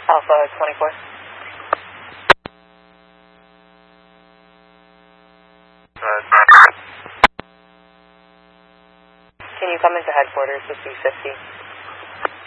Alpha 24. Can you come into headquarters with B50?